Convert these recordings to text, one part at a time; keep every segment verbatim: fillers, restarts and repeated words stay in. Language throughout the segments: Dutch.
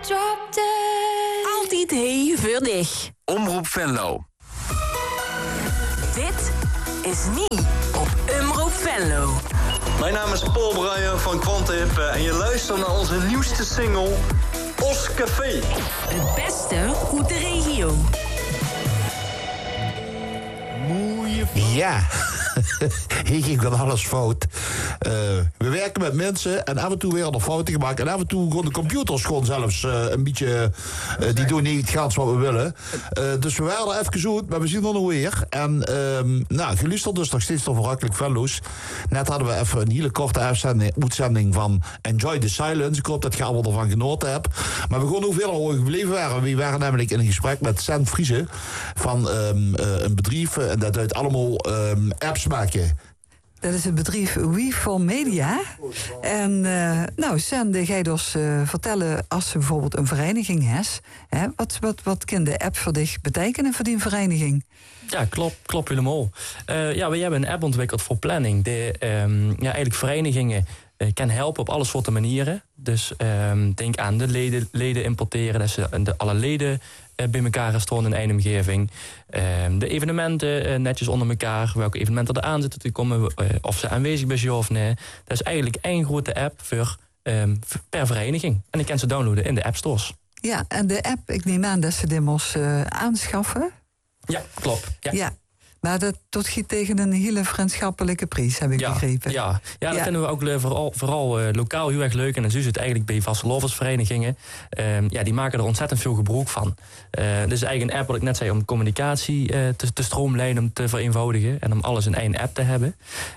drop dead. Altijd hey voor dich. Omroep Venlo. Dit is niet op Omroep Venlo. Mijn naam is Paul Bruijen van Quantip en je luistert naar onze nieuwste single, Os Café. Het beste uit de regio. Ja, hier ging dan alles fout. Uh, we werken met mensen en af en toe werden er fouten gemaakt. En af en toe gewoon de computers gewoon zelfs uh, een beetje... Uh, die doen niet gans wat we willen. Uh, dus we waren er even zoet, maar we zien er nog weer. En uh, nou, geluisterd dus nog steeds door Verrukkelijk Venlo's. Net hadden we even een hele korte uitzending, uitzending van Enjoy the Silence. Ik hoop dat je allemaal ervan genoten hebt. Maar we gewoon hoeveel hoog gebleven waren. We waren namelijk in een gesprek met Send Friese van um, uh, een bedrijf. En dat uit allemaal um, apps maken. Dat is het bedrijf We for Media. En uh, nou, Sende, ga je dus uh, vertellen als ze bijvoorbeeld een vereniging heeft. Hè, wat, wat, wat kan de app voor dich betekenen voor die vereniging? Ja, klopt, klopt helemaal. Uh, ja, we hebben een app ontwikkeld voor planning. Die um, ja, eigenlijk verenigingen uh, kan helpen op alle soorten manieren. Dus um, denk aan de leden, leden importeren, dat ze de, alle leden uh, bij elkaar staan in één omgeving. Um, de evenementen uh, netjes onder elkaar, welke evenementen er aan zitten te komen, uh, of ze aanwezig zijn of nee. Dat is eigenlijk één grote app voor, um, per vereniging. En ik kan ze downloaden in de app stores. Ja, en de app, ik neem aan dat ze die moest uh, aanschaffen. Ja, klopt. Ja. ja. Maar dat tot giet tegen een hele vriendschappelijke prijs, heb ik ja, begrepen. Ja, ja dat ja. vinden we ook vooral, vooral uh, lokaal heel erg leuk. En dan zie je het eigenlijk bij vasteloversverenigingen. Uh, ja, die maken er ontzettend veel gebruik van. Uh, dit is eigenlijk een app, wat ik net zei, om communicatie uh, te, te stroomlijnen, om te vereenvoudigen. En om alles in één app te hebben.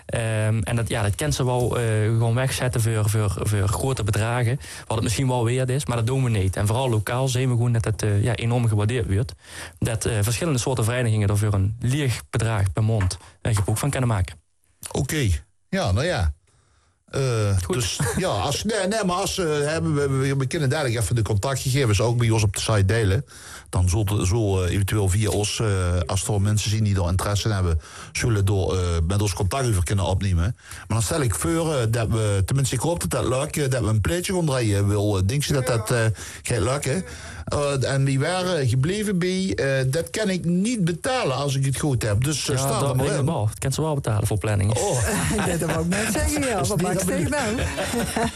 Um, en dat, ja, dat kent ze wel uh, gewoon wegzetten voor, voor, voor grote bedragen. Wat het misschien wel weer is, maar dat doen we niet. En vooral lokaal zien we gewoon dat het uh, ja, enorm gewaardeerd wordt. Dat uh, verschillende soorten verenigingen er voor een leeg bedrag per maand een gebruik van kunnen maken. Oké, okay. ja, nou ja. Uh, dus ja, als, nee, nee, maar als uh, hebben we, we, we kunnen dadelijk even de contactgegevens ook bij ons op de site delen. Dan zullen zo uh, eventueel via ons, uh, als er mensen zien die er interesse in hebben, zullen door uh, met ons contact over kunnen opnemen. Maar dan stel ik voor uh, dat we, tenminste ik hoop dat dat lukt, uh, dat we een pleetje gaan draaien. Wil, uh, denk je dat dat uh, gaat lukken? Uh, en die waren gebleven bij, uh, dat kan ik niet betalen als ik het goed heb. Dus uh, ja, staat er maar in. Dat kan ze wel betalen voor planning. Oh. Dat wou ik net zeggen, ja. Wat maakt het nou?